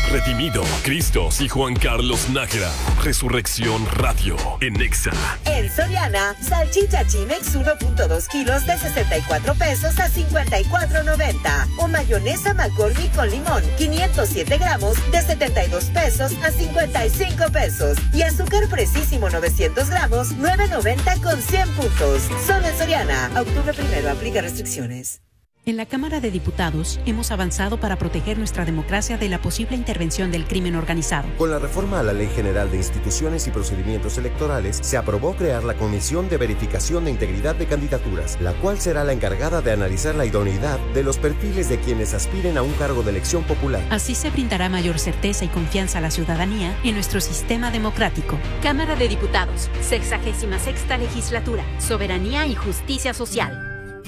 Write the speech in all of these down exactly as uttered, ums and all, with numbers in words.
Redimido, Cristos y Juan Carlos Nájera. Resurrección Radio en Exa. En Soriana, salchicha Chimex uno punto dos kilos de sesenta y cuatro pesos a cincuenta y cuatro noventa. O mayonesa McCormick con limón, quinientos siete gramos de setenta y dos pesos a cincuenta y cinco pesos. Y azúcar Precisísimo novecientos gramos, nueve noventa con cien puntos. Solo en Soriana. Octubre primero, aplica restricciones. En la Cámara de Diputados hemos avanzado para proteger nuestra democracia de la posible intervención del crimen organizado. Con la reforma a la Ley General de Instituciones y Procedimientos Electorales, se aprobó crear la Comisión de Verificación de Integridad de Candidaturas, la cual será la encargada de analizar la idoneidad de los perfiles de quienes aspiren a un cargo de elección popular. Así se brindará mayor certeza y confianza a la ciudadanía en nuestro sistema democrático. Cámara de Diputados, sexagésima sexta legislatura, soberanía y justicia social.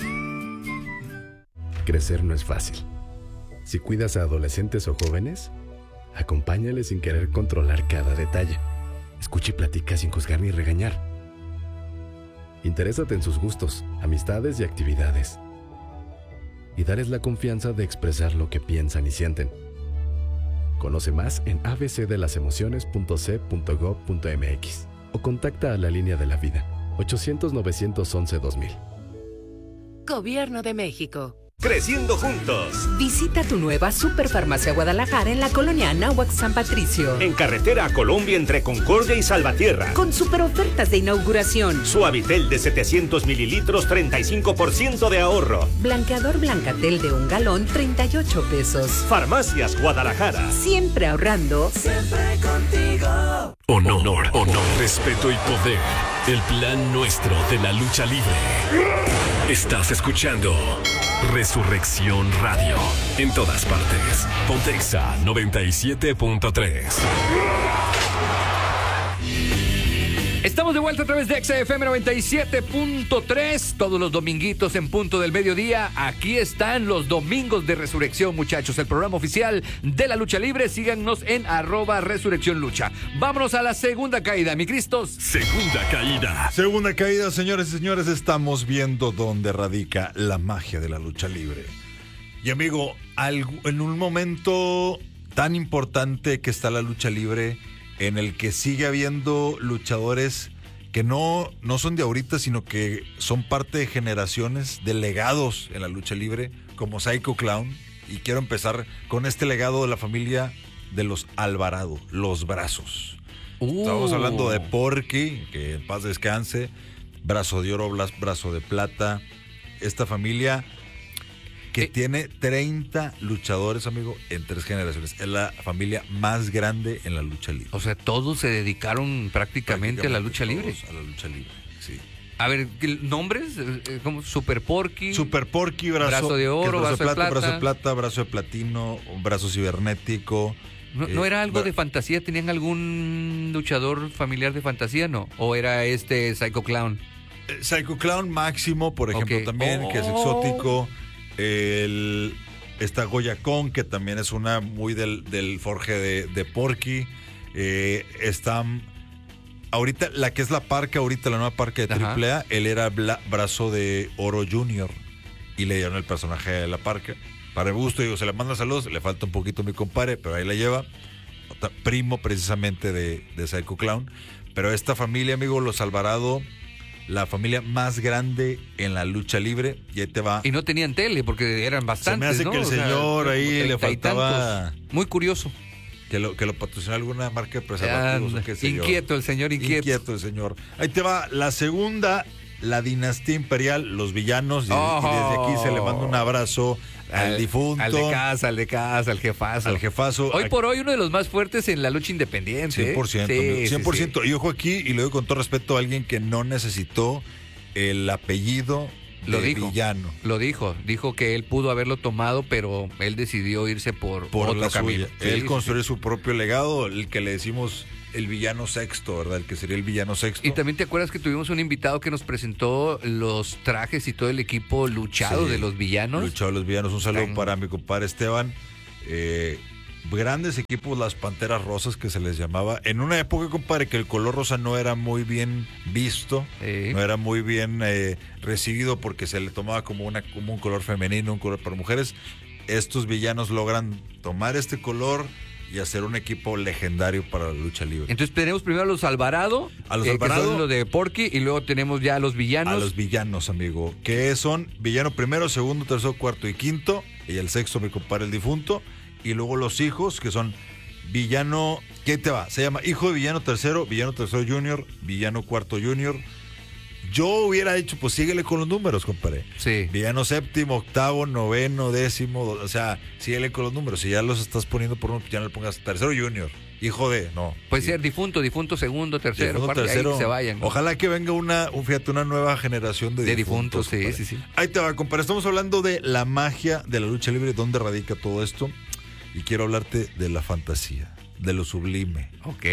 Crecer no es fácil. Si cuidas a adolescentes o jóvenes, acompáñales sin querer controlar cada detalle. Escucha y platica sin juzgar ni regañar. Interésate en sus gustos, amistades y actividades. Y darles la confianza de expresar lo que piensan y sienten. Conoce más en a b c de las emociones punto c punto gob punto m x o contacta a la Línea de la Vida ochocientos, novecientos once, dos mil. Gobierno de México. Creciendo juntos. Visita tu nueva Superfarmacia Guadalajara en la colonia Anáhuac San Patricio. En carretera a Colombia entre Concordia y Salvatierra. Con super ofertas de inauguración. Suavitel de setecientos mililitros, treinta y cinco por ciento de ahorro. Blanqueador Blancatel de un galón, treinta y ocho pesos. Farmacias Guadalajara. Siempre ahorrando. Siempre contigo. Honor, honor, respeto y poder. El plan nuestro de la lucha libre. Estás escuchando Resurrección Radio. En todas partes. Ponte Exa noventa y siete punto tres. Estamos de vuelta a través de Exa F M noventa y siete punto tres. Todos los dominguitos en punto del mediodía. Aquí están los domingos de Resurrección, muchachos. El programa oficial de la lucha libre. Síganos en arroba Resurrección Lucha. Vámonos a la segunda caída, mi Cristos. Segunda caída. Segunda caída, señores y señores. Estamos viendo dónde radica la magia de la lucha libre. Y amigo, en un momento tan importante que está la lucha libre, en el que sigue habiendo luchadores que no, no son de ahorita, sino que son parte de generaciones de legados en la lucha libre, como Psycho Clown. Y quiero empezar con este legado de la familia de los Alvarado, los Brazos. Uh. Estamos hablando de Porky, que en paz descanse, Brazo de Oro, Brazo de Plata. Esta familia que eh. tiene treinta luchadores, amigo, en tres generaciones. Es la familia más grande en la lucha libre. O sea, todos se dedicaron prácticamente, prácticamente a la lucha libre. A la lucha libre, sí. A ver, ¿nombres? ¿Cómo? Super Porky. Super Porky, brazo, brazo de oro, brazo, brazo de plata, plata. Brazo de plata, brazo de platino, brazo cibernético. ¿No, eh, ¿no era algo bra- de fantasía? ¿Tenían algún luchador familiar de fantasía, no? ¿O era este Psycho Clown? Eh, Psycho Clown Máximo, por ejemplo, okay. también, oh. que es exótico. El, está Goya Con, que también es una muy del, del forje de, de Porky. Eh, está ahorita, la que es la parca, ahorita la nueva parca de triple A, él era bla, Brazo de Oro Junior y le dieron el personaje de la parca. Para el gusto, digo, se le manda saludos, le falta un poquito a mi compadre, pero ahí la lleva. Primo precisamente de, de Psycho Clown. Pero esta familia, amigo, los Alvarado, la familia más grande en la lucha libre, y ahí te va. Y no tenían tele, porque eran bastantes, Se me hace ¿no? que el o señor sea, ahí le faltaba... Muy curioso. Que lo, que lo patrocinó alguna marca de preservativos. Ah, qué sé inquieto, yo. el señor inquieto. Inquieto el señor. Ahí te va la segunda, la dinastía imperial, los villanos, y, oh. y desde aquí se le manda un abrazo al, al difunto. Al de casa, al de casa, al jefazo. Al jefazo. Hoy por hoy uno de los más fuertes en la lucha independiente. cien por ciento. Sí, cien por ciento. sí, sí. Y ojo aquí, y lo digo con todo respeto, a alguien que no necesitó el apellido de lo dijo, villano. Lo dijo. Dijo que él pudo haberlo tomado, pero él decidió irse por, por otro la camino. Sí, él construyó sí. su propio legado, el que le decimos el villano sexto, ¿verdad? El que sería el villano sexto. Y también te acuerdas que tuvimos un invitado que nos presentó los trajes y todo el equipo luchado sí, de los villanos. Luchado de los villanos. Un saludo Tan... para mi compadre Esteban. Eh, grandes equipos, las Panteras Rosas, que se les llamaba. En una época, compadre, que el color rosa no era muy bien visto, sí. no era muy bien eh, recibido porque se le tomaba como, una, como un color femenino, un color para mujeres. Estos villanos logran tomar este color y hacer un equipo legendario para la lucha libre. Entonces tenemos primero a los Alvarado, a los eh, Alvarado, que son los de Porky, y luego tenemos ya a los villanos. A los villanos, amigo, que son villano primero, segundo, tercero, cuarto y quinto, y el sexto, mi compadre, el difunto, y luego los hijos, que son villano, ¿qué te va? Se llama hijo de villano tercero, villano tercero junior, villano cuarto junior. Yo hubiera dicho, pues síguele con los números, compadre. Sí. Villano séptimo, octavo, noveno, décimo, o sea, síguele con los números. Si ya los estás poniendo por uno, ya no le pongas tercero junior, hijo de, no. Puede sí. ser difunto, difunto segundo, tercero, difunto, cuarto, tercero. ahí que se vayan, ¿no? Ojalá que venga una, un, fíjate, una nueva generación de, de difuntos. difuntos, sí, sí, sí. Ahí te va, compadre. Estamos hablando de la magia de la lucha libre, dónde radica todo esto. Y quiero hablarte de la fantasía, de lo sublime. Ok.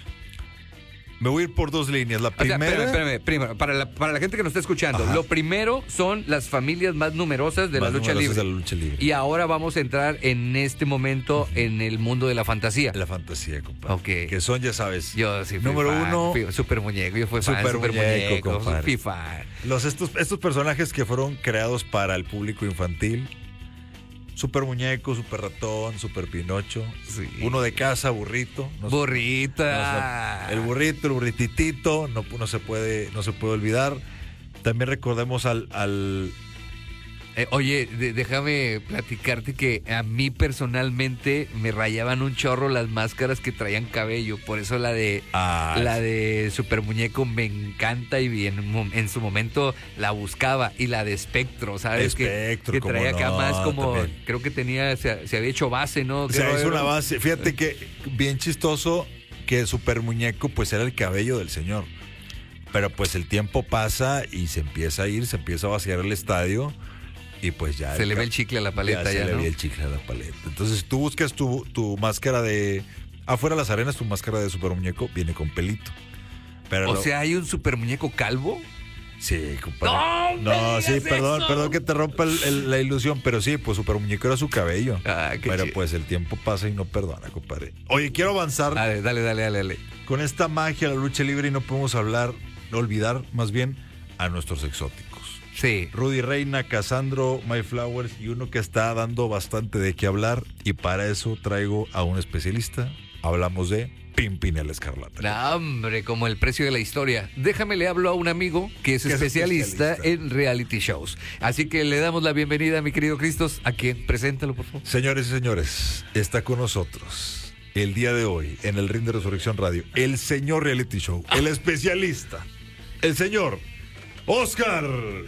Me voy a ir por dos líneas. La primera... O sea, espérame, espérame, primero, para la, para la gente que nos está escuchando, Ajá. lo primero son las familias más numerosas de, más la, lucha libre. de la lucha libre. Y ahora vamos a entrar en este momento uh-huh. en el mundo de la fantasía. La fantasía, compadre. Okay. Que son, ya sabes. Yo sí fui Número fan, uno. Fui, super muñeco. Yo fui fan, super, super muñeco, muñeco compadre. Fui fan. Los, estos, estos personajes que fueron creados para el público infantil. Super muñeco, super ratón, super Pinocho. Sí. Uno de casa, burrito. No Burrita. No, el burrito, el burrititito, no, no se puede, no se puede olvidar. También recordemos al, al Eh, oye, de, déjame platicarte que a mí personalmente me rayaban un chorro las máscaras que traían cabello. Por eso la de ah, la de Super Muñeco me encanta y en, en su momento la buscaba. Y la de Espectro, ¿sabes? Espectro, que, que traía acá no, más como, también. Creo que tenía, se, se había hecho base, ¿no? Se hizo una base. Fíjate que bien chistoso que Super Muñeco pues era el cabello del señor. Pero pues el tiempo pasa y se empieza a ir, se empieza a vaciar el estadio. Y pues ya. Se le ve el chicle a la paleta, ya, ya, ya se ¿no? le ve el chicle a la paleta. Entonces tú buscas tu, tu máscara de. Afuera de las arenas, tu máscara de Super Muñeco viene con pelito. Pero o lo, sea, ¿hay un Super Muñeco calvo? Sí, compadre. No, no sí, perdón, eso. perdón que te rompa el, el, la ilusión, pero sí, pues Super Muñeco era su cabello. Ah, qué pero chido. Pues el tiempo pasa y no perdona, compadre. Oye, quiero avanzar. Dale, dale, dale, dale, dale. Con esta magia de la lucha libre y no podemos hablar, no olvidar más bien a nuestros exóticos. Sí. Rudy Reina, Casandro, My Flowers y uno que está dando bastante de qué hablar. Y para eso traigo a un especialista. Hablamos de Pimpinela Escarlata. No, hombre, como el precio de la historia. Déjame le hablo a un amigo que es especialista, especialista en reality shows. Así que le damos la bienvenida a mi querido Cristos. ¿A quién? Preséntalo, por favor. Señores y señores, está con nosotros el día de hoy en el Ring de Resurrección Radio el señor reality show, el especialista, el señor Oscar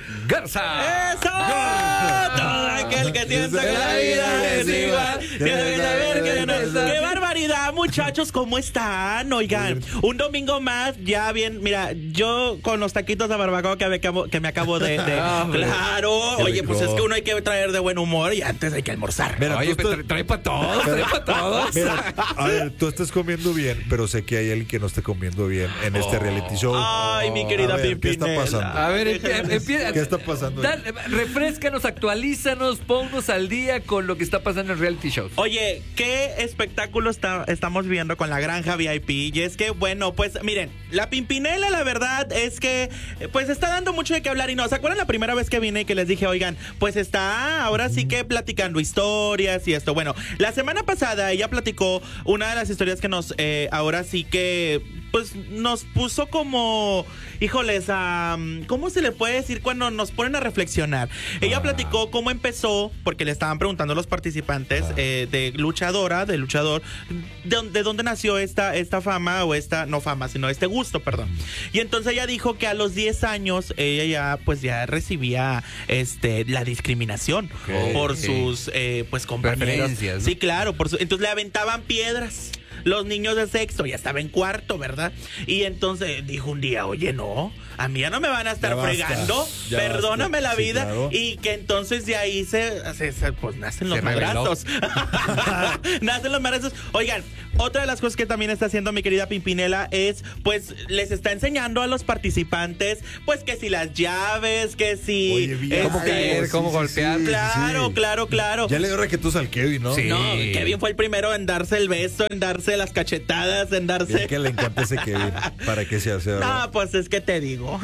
Garza. ¡Eso! Garza. Todo aquel que piensa que la vida es igual tiene que saber que no es. ¡Qué barbaridad, muchachos! ¿Cómo están? Oigan, un domingo más, ya bien. Mira, yo con los taquitos de barbacoa que me acabo, que me acabo de... de claro, oye, pues es que uno hay que traer de buen humor y antes hay que almorzar. Mira, oye, estás... trae, trae para todos, trae para todos. Mira, a ver, tú estás comiendo bien, pero sé que hay alguien que no esté comiendo bien en este oh. reality show. Ay, mi querida Pimpinela. ¿Qué está pasando? A ver, empieza. ¿Qué está pasando? Dan, refrescanos, actualízanos, ponnos al día con lo que está pasando en reality shows. Oye, qué espectáculo está, estamos viendo con la Granja V I P. Y es que, bueno, pues miren, la Pimpinela, la verdad es que pues está dando mucho de qué hablar. Y no, ¿se acuerdan la primera vez que vine y que les dije, oigan, pues está ahora sí que platicando historias y esto? Bueno, la semana pasada ella platicó una de las historias que nos, eh, ahora sí que, pues nos puso como, híjoles, um, ¿cómo se le puede decir cuando nos ponen a reflexionar? Ella ah. platicó cómo empezó, porque le estaban preguntando a los participantes ah. eh, de luchadora, de luchador, de, de dónde nació esta, esta fama, o esta, no fama, sino este gusto, perdón. Y entonces ella dijo que a los diez años ella ya, pues ya recibía este, la discriminación okay. por sus, eh, pues compañeros. ¿No? Sí, claro, por su, entonces le aventaban piedras. Los niños de sexto, ya estaba en cuarto, ¿verdad? Y entonces dijo un día, oye, no, a mí ya no me van a estar ya fregando, ya perdóname basta. la vida. Sí, claro. Y que entonces de ahí se, se, se pues nacen los madrazos. Nacen los madrazos. Oigan, otra de las cosas que también está haciendo mi querida Pimpinela es, pues, les está enseñando a los participantes, pues, que si las llaves, que si... Oye, bien, cómo caer, cómo sí, golpear. sí, sí, Claro, sí. claro, claro. Ya le dio requetus al Kevin, ¿no? Sí. No, Kevin fue el primero en darse el beso, en darse las cachetadas, en darse... Es que le encanta ese Kevin. ¿Para qué se hace? No, pues es que te digo.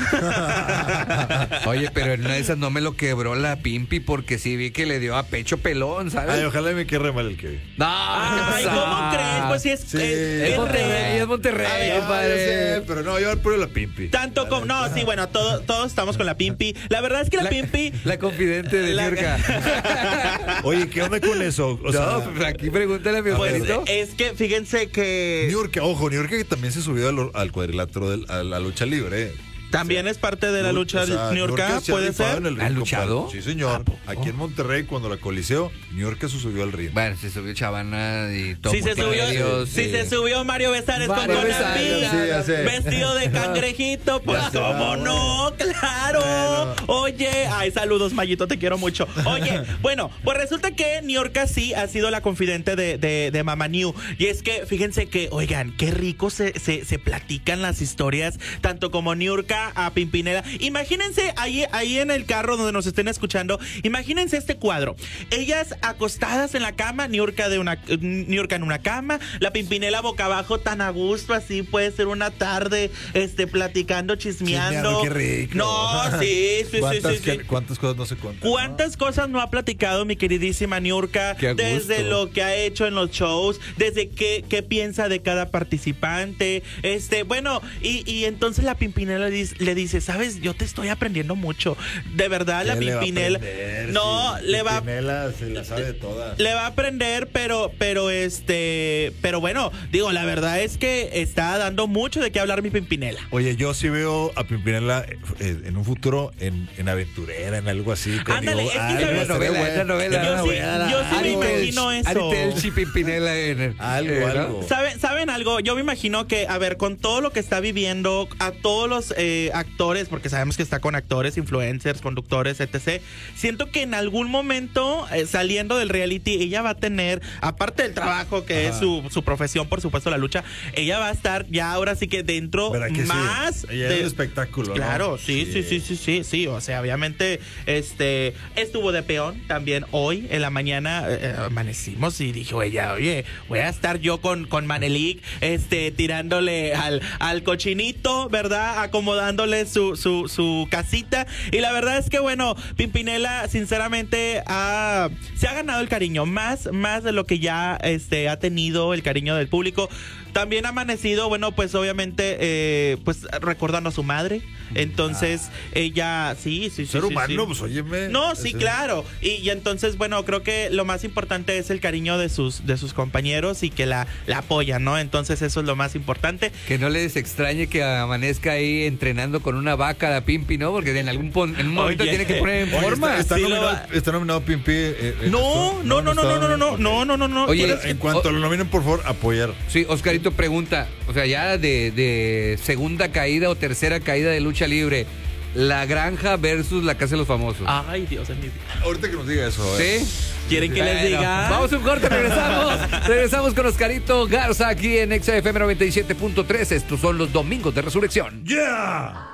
Oye, pero en una de esas no me lo quebró la Pimpi porque sí vi que le dio a pecho pelón, ¿sabes? Ay, ojalá me quede mal el Kevin. No, Ay, ¿cómo crees? Pues sí es... Sí. es, Es es Monterrey, real. es Monterrey, A ver, Ah, compadre. ya sé, pero no, yo al puro la Pimpi. Tanto como... No, sí, bueno, todo, todos estamos con la Pimpi. La verdad es que la, La- Pimpi... La confidente de La- Niurka. Oye, ¿qué onda con eso? O sea, No, pues aquí pregúntale a mi Pues Oscarito. es que fíjense que... Niurka, ojo, Niurka que también se subió al, al cuadrilátero de a la lucha libre. También es parte de la lucha O sea, Niurka, Niurka se ha ¿puede rifado ser? en el ring, ¿Ha luchado? compadre. Sí, señor. Aquí en Monterrey, cuando la coliseo, Niurka se subió al ring. Bueno, se subió Chavana y todo. Si se subió, si se subió Mario Besares con Mario Don Besares, Ambi, sí, ya sé. vestido de cangrejito, pues Ya sé. cómo no, claro. Bueno. Oye, ay, saludos, Mayito, te quiero mucho. Oye, bueno, pues resulta que Niurka sí ha sido la confidente de, de, de Mama New. Y es que, fíjense que, oigan, qué rico se, se, se platican las historias, tanto como Niurka a Pimpinela. Imagínense ahí, ahí en el carro donde nos estén escuchando, imagínense este cuadro. Ellas acostadas en la cama, Niurka de una Niurka en una cama, la Pimpinela boca abajo tan a gusto, así puede ser una tarde este platicando, chismeando. Chismeando, qué rico. No, sí, sí, sí, ¿Cuántas, sí, sí. que- ¿Cuántas cosas no se cuentan? ¿Cuántas cosas no ha platicado mi queridísima Niurka? Qué a gusto. Desde lo que ha hecho en los shows, desde qué, qué piensa de cada participante. Este, bueno, y, y entonces la Pimpinela le dice, le dice, ¿sabes? Yo te estoy aprendiendo mucho. De verdad, la ¿Qué le va a Pimpinela. aprender? No, Sí, le va Pimpinela se la sabe de todas. le va a aprender, pero, pero este, pero bueno, digo, la verdad es que está dando mucho de qué hablar mi Pimpinela. Oye, yo sí veo a Pimpinela eh, en un futuro en, en aventurera, en algo así. con- Ándale, digo, es que ay, sabes- estaría novela, bueno. esa novela. Yo sí- novela, yo sí me algo. imagino eso. Aritelchi Pimpinela en el, Algo, eh, ¿no? algo. ¿Saben, ¿Saben algo? Yo me imagino que, a ver, con todo lo que está viviendo, a todos los eh, actores, porque sabemos que está con actores, influencers, conductores, etcétera. Siento que en algún momento, eh, saliendo del reality, ella va a tener, aparte del trabajo que Ajá. es su, su profesión, por supuesto, la lucha, ella va a estar ya ahora sí que dentro ¿Verdad que sí? más Ella es de- el espectáculo, ¿no? Claro, sí, sí, sí, sí, sí, sí. O sea, obviamente, este, estuvo de peón también hoy en la mañana. eh, amanecimos y dijo ella, oye, voy a estar yo con, con Manelik, este, tirándole al, al cochinito, ¿verdad? Acomodándole su, su, su casita. Y la verdad es que, bueno, Pimpinela, sinceramente, ha, se ha ganado el cariño, más, más de lo que ya este, ha tenido el cariño del público. También ha amanecido, bueno, pues obviamente, eh, pues recordando a su madre. Entonces, ella, sí, sí, sí. Ser sí, humano, sí. pues óyeme. No, sí, Ese- claro. Y, y entonces, bueno, creo que lo más importante es el cariño de sus, de sus compañeros y que la, la apoyan, ¿no? Entonces, eso es lo más importante. Que no les extrañe que amanezca ahí entrenando con una vaca la Pimpi, ¿no? Porque en algún pon- en un momento Oye. tiene que poner en Oye, forma. está, está Sí, lo nominado, va- está nominado Pimpi. eh, eh, No, esto- no, no, no, no, está- no, no, no, ok. no, no, no, no. Oye, Pero es que- En cuanto Oh. lo nominen, por favor, apoyar. Sí, Oscarito pregunta, o sea, ya de, de segunda caída o tercera caída de lucha libre, La Granja versus La Casa de los Famosos. Ay, Dios de mi vida. Ahorita que nos diga eso. eh. ¿Sí? ¿Quieren que les Bueno, diga? Vamos a un corte, regresamos. Regresamos con Oscarito Garza aquí en X F M noventa y siete punto tres. Estos son los Domingos de Resurrección. ¡Yeah!